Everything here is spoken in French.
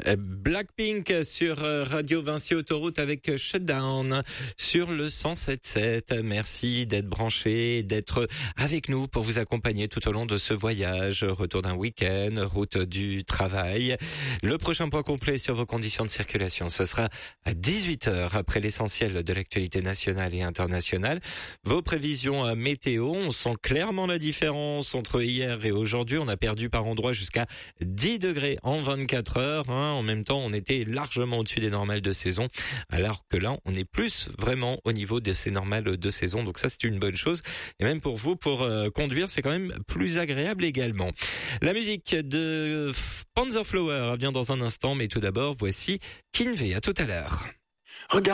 Blackpink sur Radio Vinci Autoroute avec Shutdown sur le 107.7. Merci d'être branchés, d'être avec nous pour vous accompagner tout au long de ce voyage. Retour d'un week-end, route du travail. Le prochain point complet sur vos conditions de circulation, ce sera à 18h après l'essentiel de l'actualité nationale et internationale. Vos prévisions météo, on sent clairement la différence entre hier et aujourd'hui. On a perdu par endroits jusqu'à 10 degrés en 24 heures. En même temps, on était largement au-dessus des normales de saison, alors que là, on est plus vraiment au niveau de ces normales de saison. Donc ça, c'est une bonne chose. Et même pour vous, pour conduire, c'est quand même plus agréable également. La musique de Panzerflower vient dans un instant, mais tout d'abord, voici Kinvey. À tout à l'heure.